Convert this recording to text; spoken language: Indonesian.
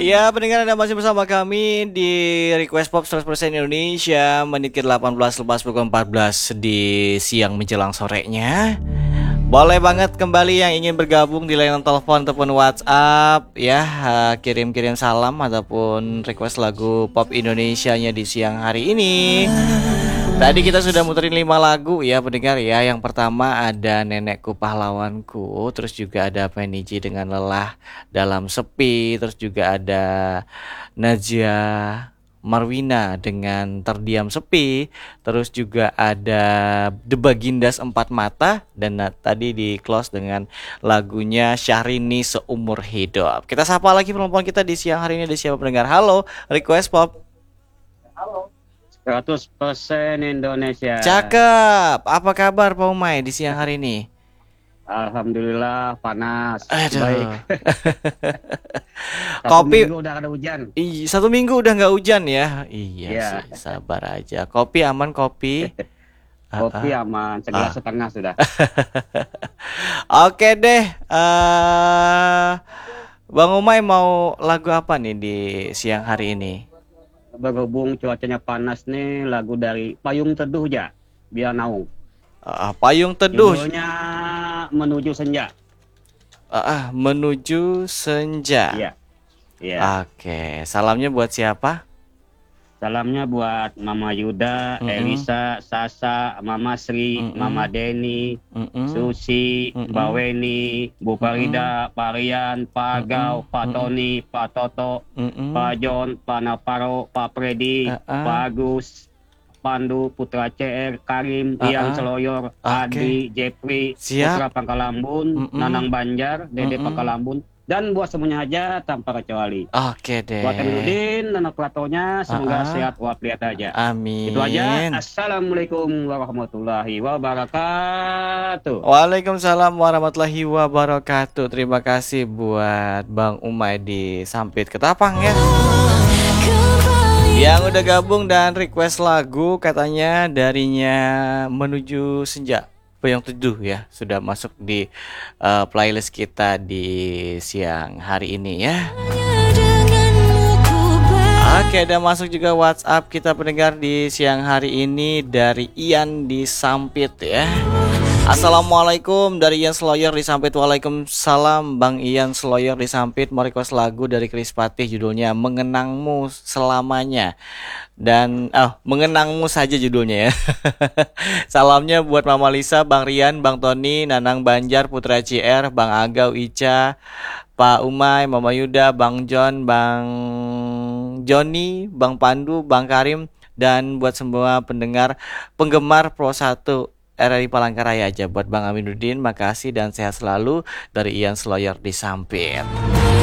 Ya, pendengar Anda masih bersama kami di Request Pop 100% Indonesia. Menit ke-18 lepas pukul 14 di siang menjelang sorenya. Boleh banget kembali yang ingin bergabung di layanan telepon ataupun WhatsApp ya, kirim-kirim salam ataupun request lagu pop Indonesianya di siang hari ini. Tadi kita sudah muterin 5 lagu ya pendengar ya. Yang pertama ada Nenekku Pahlawanku, terus juga ada Peniji dengan Lelah Dalam Sepi, terus juga ada Najwa Marwina dengan Terdiam Sepi, terus juga ada The Bagindas Empat Mata, dan tadi di close dengan lagunya Syahrini Seumur Hidup. Kita sapa lagi penelpon kita di siang hari ini, di siapa pendengar. Halo, Request Pop. Halo. 100% Indonesia. Cakep. Apa kabar Pak Umay di siang hari ini? Alhamdulillah panas. Aduh. Baik. Kopi minggu udah ada hujan. Satu minggu udah nggak hujan ya? Iya Ya. sih, sabar aja. Kopi aman kopi. Kopi aman, segelas setengah sudah. Oke deh. Bang Umay mau lagu apa nih di siang hari ini? Berhubung cuacanya panas nih, lagu dari Payung Teduh ya, Biar Naung. Payung Teduh. Judulnya Menuju Senja. Menuju Senja. Iya. Iya. Oke, salamnya buat siapa? Salamnya buat Mama Yuda, Elisa, Sasa, Mama Sri, Mama Deni, Susi, Mbak Weni, Bu Farida, Pak Rian, Pak Agau, Pak Tony, Pak Toto, Pak John, Pak Naparo, Pak Freddy, Pak Agus, Pandu, Putra CR, Karim, Ian Seloyor, Adi, Jeffrey, Putra Pangkalambun, Nanang Banjar, Dede Pangkalambun, dan buat semuanya aja tanpa kecuali. Oke deh. Buat Emudin, anak platonya, semoga sehat walafiat aja. Amin. Itu aja. Assalamualaikum warahmatullahi wabarakatuh. Waalaikumsalam warahmatullahi wabarakatuh. Terima kasih buat Bang Umay di Sampit Ketapang ya, yang udah gabung dan request lagu, katanya darinya Menuju Senja, Payung Teduh ya, sudah masuk di playlist kita di siang hari ini ya. Oke, ada masuk juga WhatsApp kita pendengar di siang hari ini dari Ian di Sampit ya. Assalamualaikum dari Ian Sloyer di Sampit. Waalaikumsalam Bang Ian Sloyer di Sampit. Mau request lagu dari Kris Patih, judulnya Mengenangmu Selamanya. Dan Mengenangmu saja judulnya ya. Salamnya buat Mama Lisa, Bang Rian, Bang Tony, Nanang Banjar, Putra CR, Bang Agau, Ica, Pak Umay, Mama Yuda, Bang John, Bang Joni, Bang Pandu, Bang Karim, dan buat semua pendengar penggemar Pro 1 RRI Palangkaraya aja. Buat Bang Aminuddin, makasih dan sehat selalu dari Ian Sloyer di Sampit.